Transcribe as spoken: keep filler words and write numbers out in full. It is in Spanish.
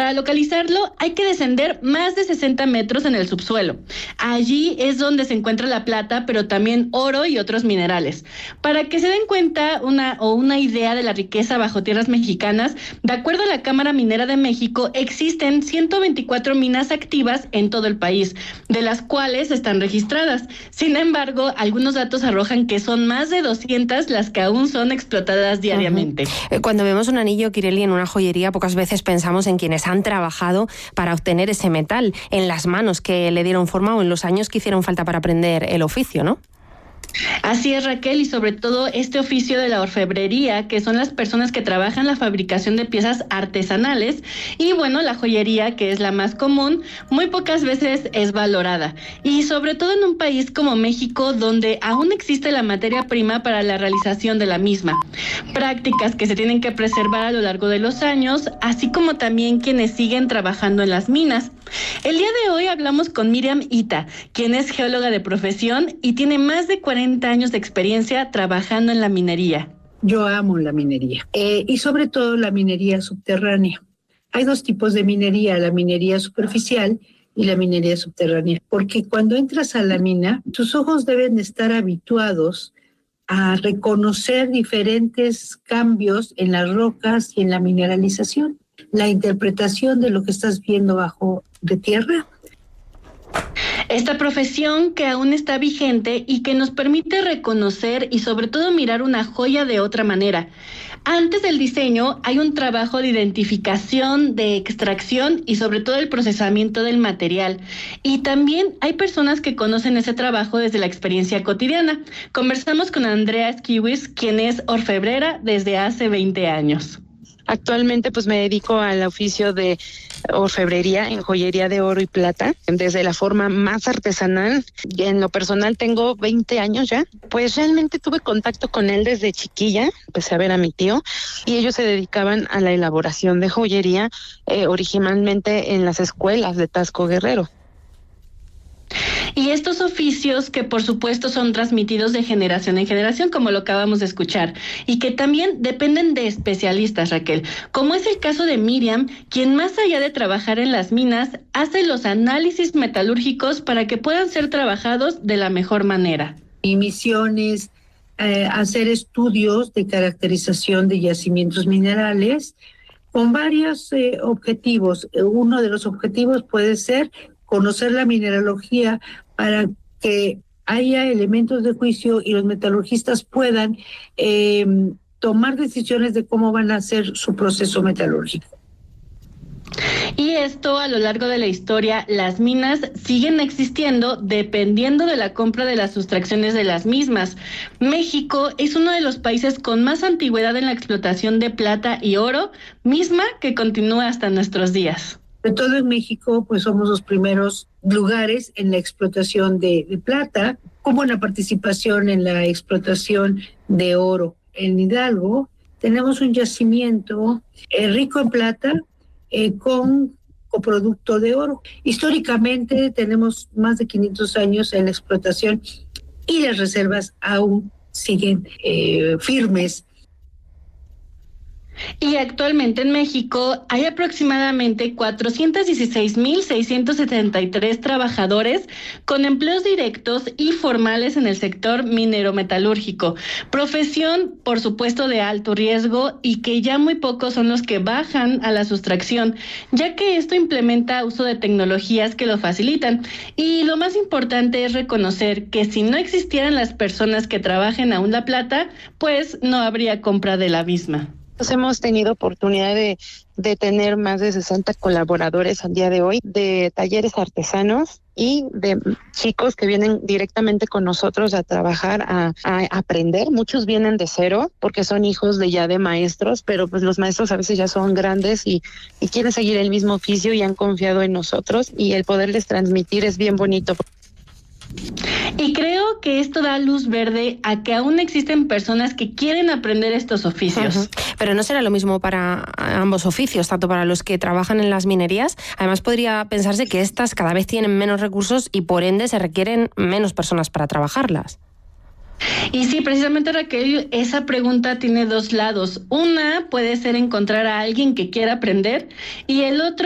Para localizarlo hay que descender más de sesenta metros en el subsuelo. Allí es donde se encuentra la plata, pero también oro y otros minerales. Para que se den cuenta una o una idea de la riqueza bajo tierras mexicanas, de acuerdo a la Cámara Minera de México, existen ciento veinticuatro minas activas en todo el país, de las cuales están registradas. Sin embargo, algunos datos arrojan que son más de doscientas las que aún son explotadas diariamente. Uh-huh. Cuando vemos un anillo, Kireli, en una joyería, pocas veces pensamos en quienes han trabajado para obtener ese metal, en las manos que le dieron forma o en los años que hicieron falta para aprender el oficio, ¿no? Así es, Raquel, y sobre todo este oficio de la orfebrería, que son las personas que trabajan la fabricación de piezas artesanales, y bueno, la joyería, que es la más común, muy pocas veces es valorada, y sobre todo en un país como México, donde aún existe la materia prima para la realización de la misma. Prácticas que se tienen que preservar a lo largo de los años, así como también quienes siguen trabajando en las minas. El día de hoy hablamos con Miriam Ita, quien es geóloga de profesión y tiene más de cuarenta años de experiencia trabajando en la minería. Yo amo la minería eh, y sobre todo la minería subterránea. Hay dos tipos de minería, la minería superficial y la minería subterránea, porque cuando entras a la mina, tus ojos deben estar habituados a reconocer diferentes cambios en las rocas y en la mineralización, la interpretación de lo que estás viendo bajo de tierra. Esta profesión que aún está vigente y que nos permite reconocer y sobre todo mirar una joya de otra manera. Antes del diseño hay un trabajo de identificación, de extracción y sobre todo el procesamiento del material. Y también hay personas que conocen ese trabajo desde la experiencia cotidiana. Conversamos con Andrea Esquiwis, quien es orfebrera desde hace veinte años. Actualmente pues me dedico al oficio de orfebrería en joyería de oro y plata, desde la forma más artesanal. En lo personal tengo veinte años ya, pues realmente tuve contacto con él desde chiquilla, empecé a ver a mi tío y ellos se dedicaban a la elaboración de joyería eh, originalmente en las escuelas de Tasco Guerrero. Y estos oficios que por supuesto son transmitidos de generación en generación, como lo acabamos de escuchar, y que también dependen de especialistas, Raquel, como es el caso de Miriam, quien más allá de trabajar en las minas, hace los análisis metalúrgicos para que puedan ser trabajados de la mejor manera. Mi misión es eh, hacer estudios de caracterización de yacimientos minerales con varios eh, objetivos. Uno de los objetivos puede ser conocer la mineralogía para que haya elementos de juicio y los metalurgistas puedan eh, tomar decisiones de cómo van a hacer su proceso metalúrgico. Y esto a lo largo de la historia, las minas siguen existiendo dependiendo de la compra de las sustracciones de las mismas. México es uno de los países con más antigüedad en la explotación de plata y oro, misma que continúa hasta nuestros días. Sobre todo en México, pues somos los primeros lugares en la explotación de, de plata, como en la participación en la explotación de oro. En Hidalgo tenemos un yacimiento eh, rico en plata eh, con coproducto de oro. Históricamente tenemos más de quinientos años en la explotación y las reservas aún siguen eh, firmes. Y actualmente en México hay aproximadamente cuatrocientos dieciséis mil seiscientos setenta y tres trabajadores con empleos directos y formales en el sector minero-metalúrgico, profesión por supuesto de alto riesgo y que ya muy pocos son los que bajan a la sustracción, ya que esto implementa uso de tecnologías que lo facilitan. Y lo más importante es reconocer que si no existieran las personas que trabajen aún la plata, pues no habría compra de la misma. Hemos tenido oportunidad de, de tener más de sesenta colaboradores al día de hoy, de talleres artesanos y de chicos que vienen directamente con nosotros a trabajar, a, a aprender. Muchos vienen de cero porque son hijos de ya de maestros, pero pues los maestros a veces ya son grandes y, y quieren seguir el mismo oficio y han confiado en nosotros y el poderles transmitir es bien bonito. Y creo que esto da luz verde a que aún existen personas que quieren aprender estos oficios. Uh-huh. Pero no será lo mismo para ambos oficios, tanto para los que trabajan en las minerías. Además, podría pensarse que estas cada vez tienen menos recursos y por ende se requieren menos personas para trabajarlas. Y sí, precisamente, Raquel, esa pregunta tiene dos lados. Una puede ser encontrar a alguien que quiera aprender y el otro